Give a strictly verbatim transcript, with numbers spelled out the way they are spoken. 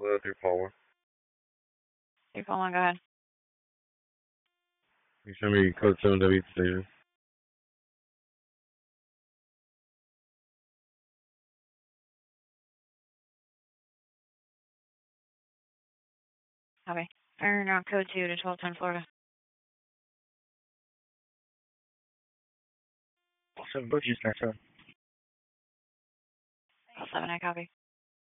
Hello, three four one. three four one, go ahead. You show me code seven W station. Copy. Turn on code two to twelve ten Florida. seven Butchers, nine seven. seven, I copy.